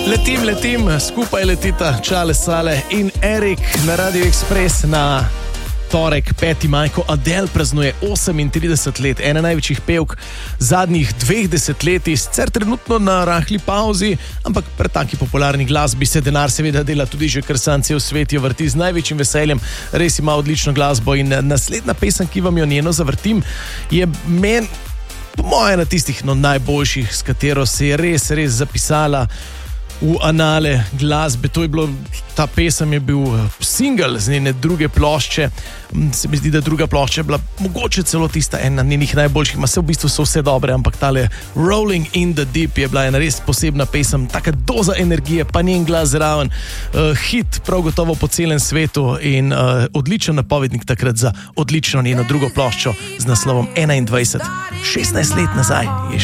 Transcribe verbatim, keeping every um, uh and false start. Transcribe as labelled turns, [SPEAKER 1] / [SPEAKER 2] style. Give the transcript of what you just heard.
[SPEAKER 1] Letim, letim, skupaj letita Čale Sale in Erik na Radio Express na torek, peti maj, ko Adele praznuje osemintrideset let, ena največjih pevk zadnjih dveh desetletij, sicer trenutno na rahli pauzi, ampak pri taki popularni glasbi se denar seveda dela tudi že kar sam cel svet jo vrti z največjim veseljem, res ima odlično glasbo in naslednja pesem, ki vam jo njeno zavrtim, je men, po moje, ena tistih no, najboljših, s katero se je res, res zapisala v anale glasbe. To je bilo, ta pesem je bil single z njene druge plošče. Se mi zdi, da druga plošča je bila mogoče celo tista ena njenih najboljših, ma se v bistvu so vse dobre, ampak tale Rolling in the Deep je bila ena res posebna pesem, taka doza energije, pa njen glas zraven, uh, hit prav gotovo po celem svetu in uh, odličen napovednik takrat za odlično njeno drugo ploščo z naslovom enaindvajset, šestnajst let nazaj je